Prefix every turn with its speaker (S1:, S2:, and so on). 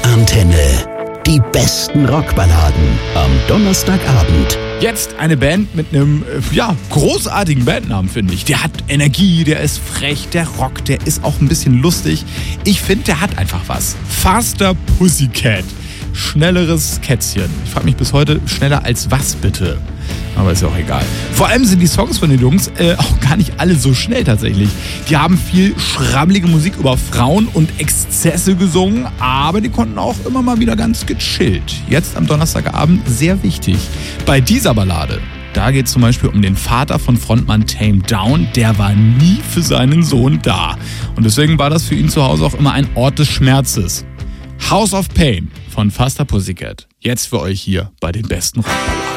S1: Rockantenne. Die besten Rockballaden am Donnerstagabend.
S2: Jetzt eine Band mit einem, großartigen Bandnamen, finde ich. Der hat Energie, der ist frech, der rockt, der ist auch ein bisschen lustig. Ich finde, der hat einfach was. Faster Pussycat. Schnelleres Kätzchen. Ich frage mich bis heute, schneller als was bitte? Aber ist ja auch egal. Vor allem sind die Songs von den Jungs auch gar nicht alle so schnell tatsächlich. Die haben viel schrammelige Musik über Frauen und Exzesse gesungen, aber die konnten auch immer mal wieder ganz gechillt. Jetzt am Donnerstagabend sehr wichtig. Bei dieser Ballade, da geht es zum Beispiel um den Vater von Frontmann Tame Down. Der war nie für seinen Sohn da. Und deswegen war das für ihn zu Hause auch immer ein Ort des Schmerzes. House of Pain von Faster Pussycat. Jetzt für euch hier bei den besten Rockballaden.